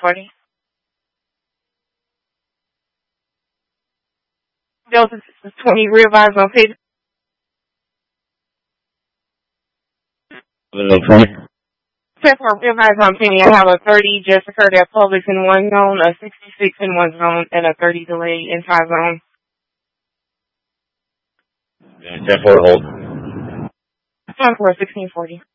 1640. Delta 620, rear advise on page. 10-4, rear advise on Penny. I have a 30 just occurred at Publix in one zone, a 66 in one zone, and a 30 delay in 5 zone. 10-4, hold. 10-4, 1640.